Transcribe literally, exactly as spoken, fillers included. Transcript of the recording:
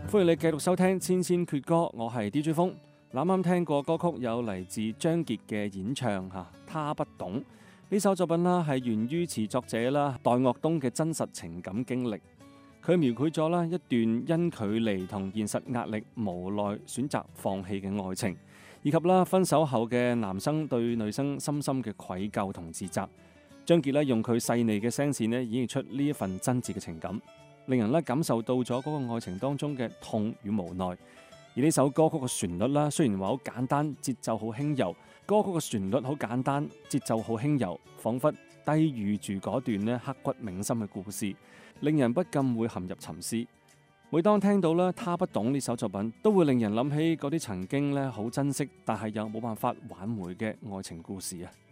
歡迎你繼續收聽《千千闕歌》，我係 D J 風。啱啱聽過歌曲有嚟自張傑嘅演唱嚇，他不懂呢首作品啦，係源於詞作者啦代岳東嘅真實情感經歷。佢描繪咗啦一段因距離同現實壓力無奈選擇放棄嘅愛情，以及啦分手後嘅男生對女生深深嘅愧疚同自責。張傑咧用佢細膩嘅聲線咧演繹出呢一份真摯嘅情感，令人咧感受到咗嗰個愛情當中嘅痛與無奈。而呢首歌曲嘅旋律啦，雖然話好簡單，節奏好輕柔，歌曲嘅旋律好簡單，節奏好輕柔，彷彿低語住嗰段咧刻骨銘心嘅故事，令人不禁會陷入沉思。每當聽到咧他不懂呢首作品，都會令人諗起嗰啲曾經咧好珍惜，但係又冇辦法挽回嘅愛情故事啊！